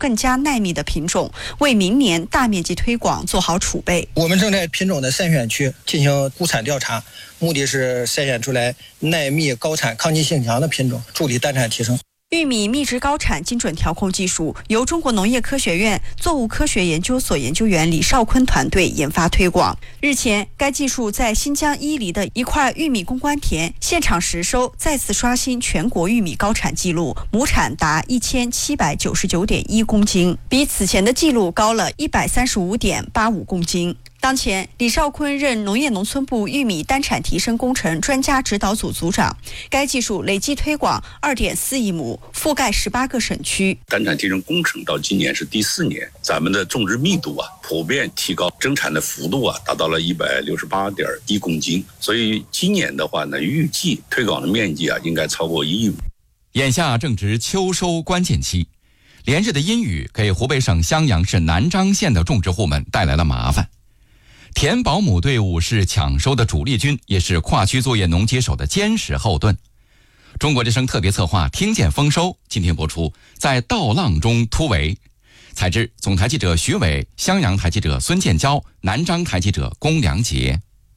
更加耐密的品种，为明年大面积推广做好储备。 我们正在品种的筛选区进行估产调查，目的是筛选出来耐密、高产、抗击性强的品种，助力单产提升。 玉米密植高产精准调控技术由中国农业科学院作物科学研究所研究员李少坤团队研发推广。日前，该技术在新疆伊犁的一块玉米攻关田现场实收，再次刷新全国玉米高产纪录，亩产达1799.1公斤，比此前的纪录高了135.85公斤。当前，李少坤任农业农村部玉米单产提升工程专家指导组组长。该技术累计推广2.4亿亩，覆盖18个省区。 单产提升工程到今年是第4年，咱们的种植密度普遍提高，增产的幅度达到了168.1公斤。所以今年的话呢，预计推广的面积应该超过1亿亩。 眼下正值秋收关键期，连日的阴雨给湖北省襄阳市南漳县的种植户们带来了麻烦。田保姆队伍是抢收的主力军，也是跨区作业农机手的坚实后盾。中国之声特别策划《听见丰收》今天播出，在稻浪中突围。采制总台记者徐伟，襄阳台记者孙建交，南漳台记者龚良杰。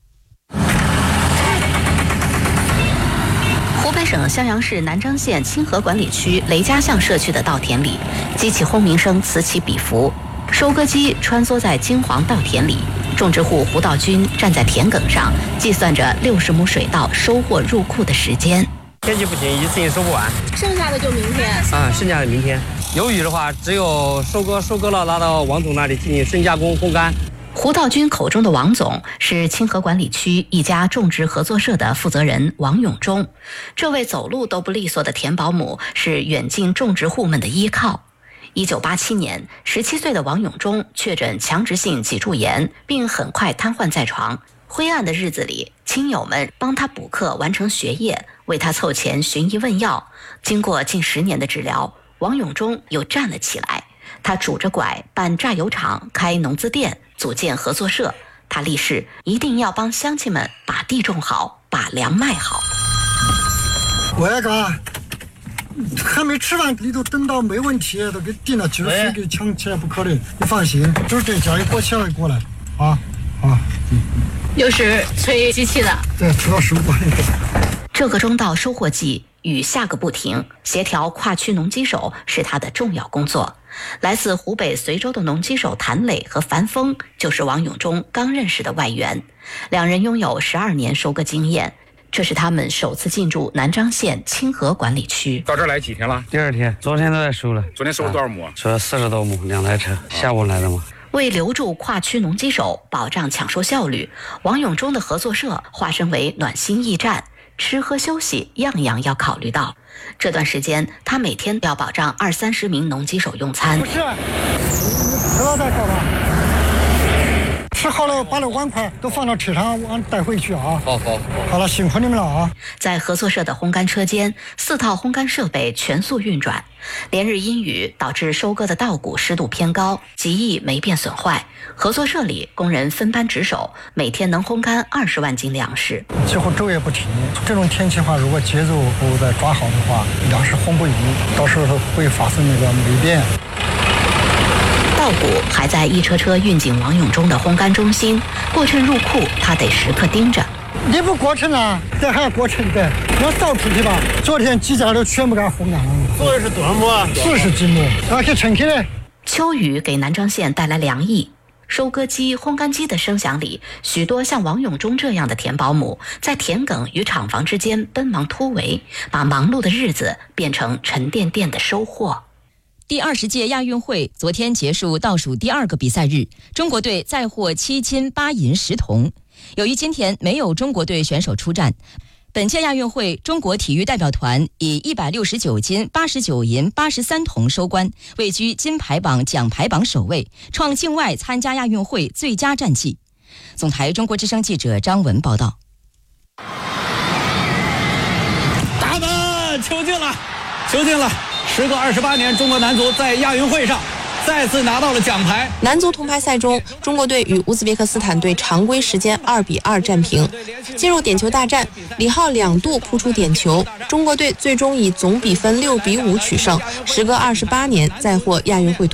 湖北省襄阳市南漳县清河管理区雷家巷社区的稻田里，机器轰鸣声此起彼伏，收割机穿梭在金黄稻田里，种植户胡道军站在田埂上，计算着60亩水稻收获入库的时间。 天气不行，一次性收不完， 剩下的就明天剩下的明天。有雨的话，只有收割了拿到王总那里进行深加工烘干。 胡道军口中的王总是清河管理区一家种植合作社的负责人王永忠。这位走路都不利索的田保姆是远近种植户们的依靠。1987年，17岁的王永忠确诊强直性脊柱炎，并很快瘫痪在床。灰暗的日子里，亲友们帮他补课完成学业，为他凑钱寻医问药。经过近10年的治疗，王永忠又站了起来。他拄着拐办榨油厂，开农资店，组建合作社。他立誓一定要帮乡亲们把地种好，把粮卖好。 我那个还没吃完，你都等到没问题，都给订了酒水给抢起来，不可能。你放心，就是这家一过起来过来啊。 又是催机器的， 对，催到15万。 这个中稻收获季雨下个不停，协调跨区农机手是他的重要工作。来自湖北随州的农机手谭磊和樊峰就是王永忠刚认识的外援，两人拥有12年收割经验。这是他们首次进驻南漳县清河管理区。 到这儿来几天了？ 第2天，昨天都在收了。 昨天收了多少亩？ 收了40多亩，2台车，下午来的嘛。 为留住跨区农机手，保障抢收效率，王永忠的合作社化身为暖心驿站，吃喝休息样样要考虑到。这段时间，他每天要保障20-30名农机手用餐。 不是，吃了再说吧。吃好了，把那碗筷都放到车上，我带回去啊。好了，辛苦你们了啊！ 在合作社的烘干车间，4套烘干设备全速运转。连日阴雨导致收割的稻谷湿度偏高，极易霉变损坏。合作社里工人分班值守，每天能烘干20万斤粮食。 几乎昼夜不停。这种天气的话，如果节奏不再抓好的话，粮食烘不匀，到时候会发生那个霉变。 稻谷还在一车车运进王永忠的烘干中心，过程入库他得时刻盯着。 你不过程啊，这还要过程的，要扫出去吧。昨天几家都全部给它烘干了。 做的是多少亩 ？40几亩，而且称起来。 秋雨给南漳县带来凉意。收割机、烘干机的声响里，许多像王永忠这样的田保姆在田埂与厂房之间奔忙突围，把忙碌的日子变成沉甸甸的收获。 第20届亚运会昨天结束倒数第2个比赛日，中国队再获7金8银10铜。由于今天没有中国队选手出战，本届亚运会中国体育代表团以169金89银83铜收官，位居金牌榜奖牌榜首位，创境外参加亚运会最佳战绩。总台中国之声记者张文报道。 大门球进了，球进了！时隔28年，中国男足在亚运会上再次拿到了奖牌。 男足铜牌赛中，中国队与乌兹别克斯坦队常规时间2-2战平。进入点球大战，李浩2度扑出点球，中国队最终以总比分6-5取胜，时隔28年再获亚运会